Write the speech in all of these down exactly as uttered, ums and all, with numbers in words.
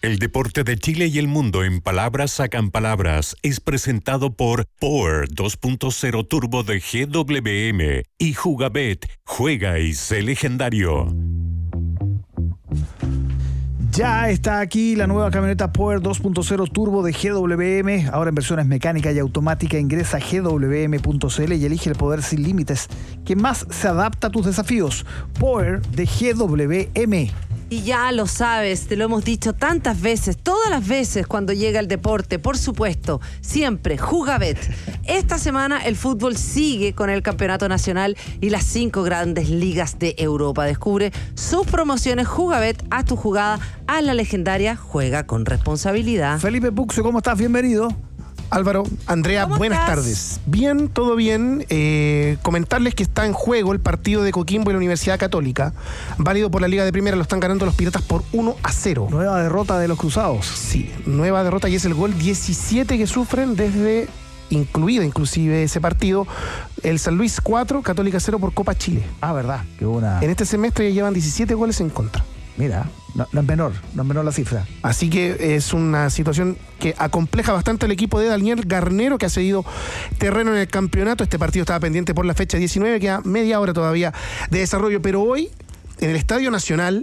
El deporte de Chile y el mundo en palabras sacan palabras es presentado por Power dos punto cero Turbo de G W M y Jugabet. Juega y sé legendario. Ya está aquí la nueva camioneta Power dos punto cero Turbo de G W M, ahora en versiones mecánica y automática. Ingresa a g w m punto c l y elige el poder sin límites que más se adapta a tus desafíos. Power de G W M. Y ya lo sabes, te lo hemos dicho tantas veces, todas las veces cuando llega el deporte, por supuesto, siempre Jugabet. Esta semana el fútbol sigue con el campeonato nacional y las cinco grandes ligas de Europa. Descubre sus promociones Jugabet, haz tu jugada, haz la legendaria, juega con responsabilidad. Felipe Puxo, ¿cómo estás? Bienvenido. Álvaro, Andrea, buenas estás? tardes. Bien, todo bien. Eh, comentarles que está en juego el partido de Coquimbo y la Universidad Católica. Válido por la Liga de Primera, lo están ganando los Piratas por uno a cero. Nueva derrota de los Cruzados. Sí, nueva derrota y es el gol diecisiete que sufren desde, incluida inclusive ese partido, el San Luis cuatro, Católica cero por Copa Chile. Ah, verdad. Qué buena. En este semestre ya llevan diecisiete goles en contra. Mira, no, no es menor, no es menor la cifra. Así que es una situación que acompleja bastante al equipo de Daniel Garnero, que ha cedido terreno en el campeonato. Este partido estaba pendiente por la fecha diecinueve, queda media hora todavía de desarrollo, pero hoy en el Estadio Nacional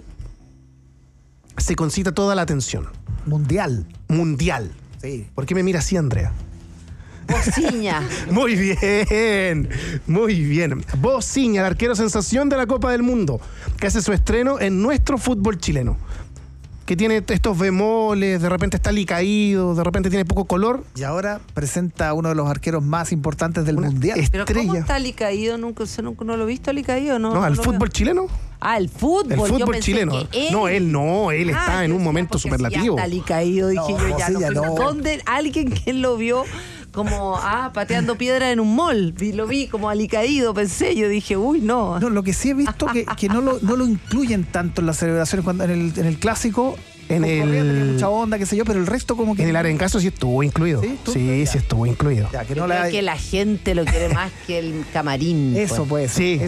se concita toda la atención. Mundial. Mundial. Sí. ¿Por qué me mira así, Andrea? Bociña. Muy bien, muy bien. Bociña, el arquero sensación de la Copa del Mundo, que hace su estreno en nuestro fútbol chileno. Que tiene estos bemoles, de repente está alicaído, de repente tiene poco color. Y ahora presenta a uno de los arqueros más importantes del Una Mundial. ¿Pero cómo estrella. está alicaído? ¿Nunca, nunca no lo he visto alicaído? No, No, no al lo fútbol veo. chileno. Ah, el fútbol. El Yo fútbol pensé chileno. que él. No, él no, él Ah, está en yo un decía, momento porque si ya superlativo. está alicaído, dije No, yo ya. Bociña, No, no. ¿Dónde alguien que lo vio como ah pateando piedra en un mall? Y lo vi como alicaído, pensé. Yo dije, uy, no. No, lo que sí he visto que, que no, lo, no lo incluyen tanto en las celebraciones. Cuando en el, en el clásico, En con Correa tenía el, mucha onda, qué sé yo, pero el resto como que... en el Arencaso sí estuvo incluido. ¿Sí? ¿Tú? Sí, Ya. sí estuvo incluido. Ya, que Yo no creo la... que la gente lo quiere más que el camarín. Eso pues. puede ser. Sí.